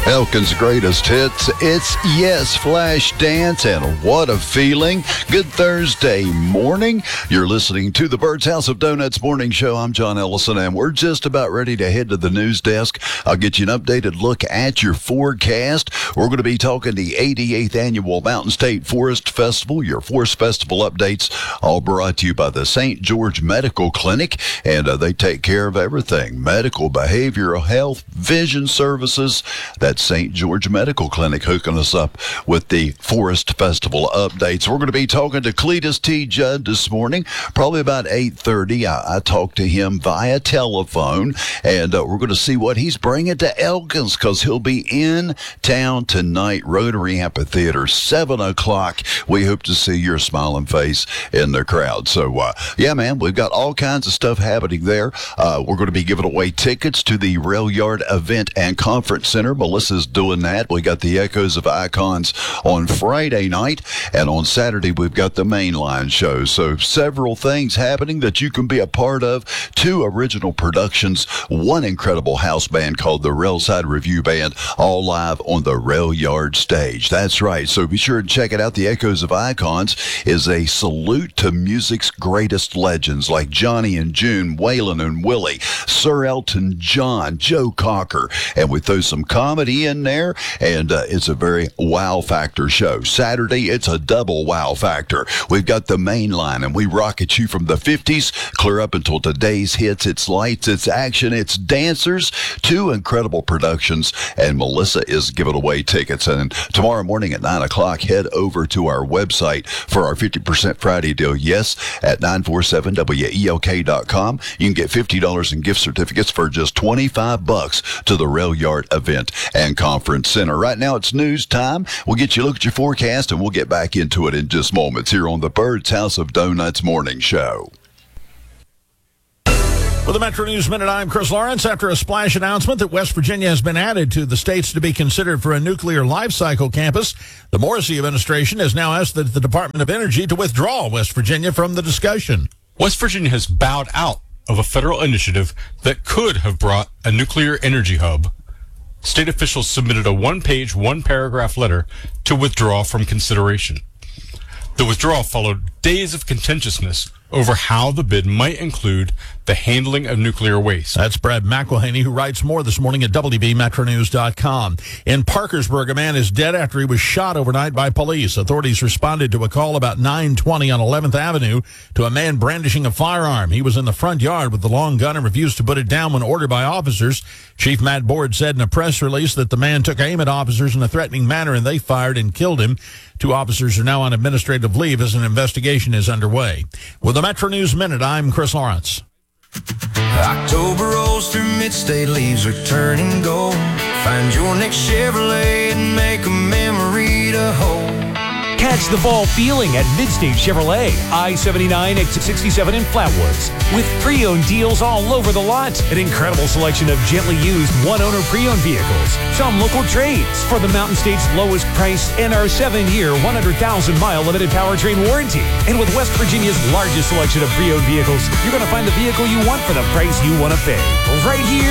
Elkin's greatest hits. It's Yes Flash Dance, and what a feeling. Good Thursday morning. You're listening to the Bird's House of Donuts morning show. I'm John Ellison, and we're just about ready to head to the news desk. I'll get you an updated look at your forecast. We're going to be talking the 88th Annual Mountain State Forest Festival. Your Forest Festival updates all brought to you by the St. George Medical Clinic, and they take care of everything. Medical, behavioral health, vision services. That's St. George Medical Clinic hooking us up with the Forest Festival updates. We're going to be talking to Cletus T. Judd this morning, probably about 8:30. I talked to him via telephone, and we're going to see what he's bringing to Elkins, because he'll be in town tonight, Rotary Amphitheater, 7 o'clock. We hope to see your smiling face in the crowd. So, yeah, man, we've got all kinds of stuff happening there. We're going to be giving away tickets to the Rail Yard Event and Conference Center. Melissa's doing that. We got the Echoes of Icons on Friday night, and on Saturday we've got the Mainline show. So several things happening that you can be a part of. 2 original productions, 1 incredible house band called the Railside Review Band, all live on the Rail Yard stage. That's right. So be sure to check it out. The Echoes of Icons is a salute to music's greatest legends like Johnny and June, Waylon and Willie, Sir Elton John, Joe Cocker, and we throw some comedy in there, and it's a very wow factor show. Saturday, it's a double wow factor. We've got the main line, and we rocket you from the 50s clear up until today's hits. It's lights, it's action, it's dancers. 2 incredible productions, and Melissa is giving away tickets. And tomorrow morning at 9 o'clock, head over to our website for our 50% Friday deal. Yes, at 947WELK.com. You can get $50 in gift certificates for just $25 to the Rail Yard Event and Conference Center. Right now it's news time. We'll get you a look at your forecast, and we'll get back into it in just moments here on the Bird's House of Donuts morning show. With the Metro News Minute, I'm Chris Lawrence. After a splash announcement that West Virginia has been added to the states to be considered for a nuclear life cycle campus, the Morrissey administration has now asked the Department of Energy to withdraw West Virginia from the discussion. West Virginia has bowed out of a federal initiative that could have brought a nuclear energy hub. State officials submitted a 1-page, 1-paragraph letter to withdraw from consideration. The withdrawal followed days of contentiousness over how the bid might include the handling of nuclear waste. That's Brad McElhaney, who writes more this morning at WBMetroNews.com. In Parkersburg, a man is dead after he was shot overnight by police. Authorities responded to a call about 9:20 on 11th Avenue to a man brandishing a firearm. He was in the front yard with the long gun and refused to put it down when ordered by officers. Chief Matt Board said in a press release that the man took aim at officers in a threatening manner and they fired and killed him. 2 officers are now on administrative leave as an investigation is underway. With the Metro News Minute, I'm Chris Lawrence. October rolls through mid-state, leaves are turning gold. Find your next Chevrolet and make a memory to hold. Catch the fall feeling at Midstate Chevrolet, I-79, exit 67 in Flatwoods. With pre-owned deals all over the lot. An incredible selection of gently used one-owner pre-owned vehicles. Some local trades for the Mountain State's lowest price and our 7-year, 100,000-mile limited powertrain warranty. And with West Virginia's largest selection of pre-owned vehicles, you're going to find the vehicle you want for the price you want to pay. Right here